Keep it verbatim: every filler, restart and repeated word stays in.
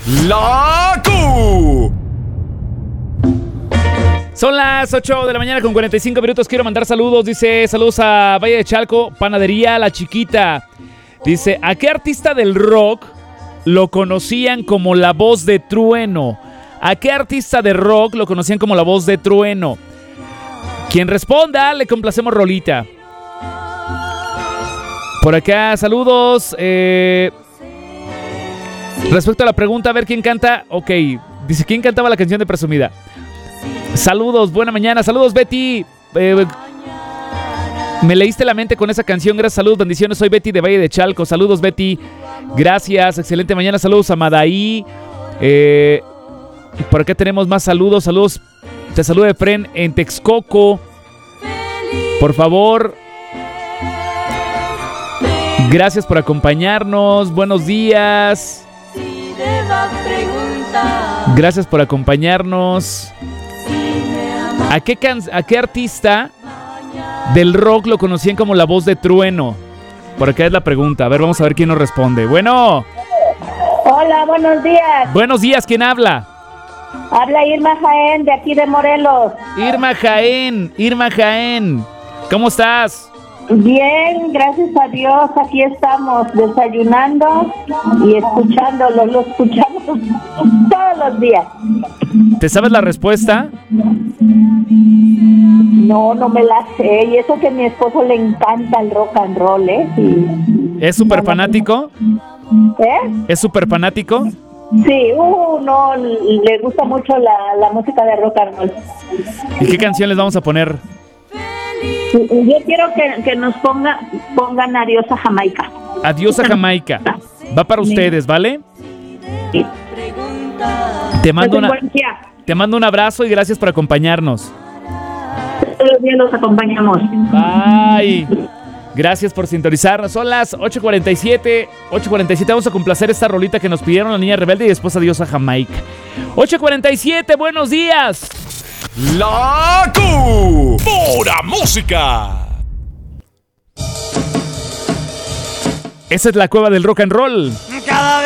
La Q. Son las ocho de la mañana con cuarenta y cinco minutos. Quiero mandar saludos. Dice, saludos a Valle de Chalco, Panadería La Chiquita. Dice, ¿a qué artista del rock lo conocían como la voz de Trueno? ¿A qué artista de rock lo conocían como la voz de Trueno? Quien responda, le complacemos rolita. Por acá, saludos. Eh, respecto a la pregunta, a ver quién canta. Ok, dice, ¿quién cantaba la canción de Presumida? Saludos, buena mañana. Saludos, Betty. Eh, me leíste la mente con esa canción. Gracias, saludos, bendiciones. Soy Betty de Valle de Chalco. Saludos, Betty. Gracias, excelente mañana. Saludos a Madaí. Eh, por acá tenemos más saludos. Saludos. Te saluda Efren en Texcoco. Por favor. Gracias por acompañarnos. Buenos días. Gracias por acompañarnos. ¿A qué, can- ¿A qué artista del rock lo conocían como la voz de Trueno? Por acá es la pregunta. A ver, vamos a ver quién nos responde. Bueno. Hola, buenos días. Buenos días, ¿quién habla? Habla Irma Jaén, de aquí de Morelos. Irma Jaén, Irma Jaén. ¿Cómo estás? Bien, gracias a Dios. Aquí estamos desayunando y escuchándolo. Lo escuchamos todos los días. ¿Te sabes la respuesta? No, no me la sé. Y eso que a mi esposo le encanta el rock and roll, ¿eh? Sí. ¿Es súper fanático? ¿Eh? ¿Es súper fanático? Sí, uh, no, le gusta mucho la, la música de rock and roll. ¿Y qué canción les vamos a poner? Yo quiero que, que nos ponga, pongan Adiós a Jamaica. Adiós a Jamaica. Va para ustedes, ¿vale? Sí. Te mando, una, Buen día. te mando un abrazo y gracias por acompañarnos. Todos los días los acompañamos. Bye. Gracias por sintonizarnos. Son las ocho cuarenta y siete. ocho cuarenta y siete. Vamos a complacer esta rolita que nos pidieron la niña rebelde y después Adiós a Jamaica. ocho cuarenta y siete. Buenos días. La Q. Pura música. Esa es la cueva del rock and roll. Cada